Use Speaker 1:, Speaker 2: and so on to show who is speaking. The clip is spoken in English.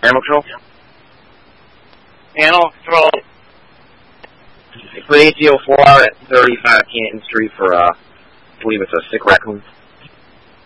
Speaker 1: Animal control?
Speaker 2: Animal control.
Speaker 1: Put ATO4 out at 35 Canton Street for, I believe it's a sick raccoon.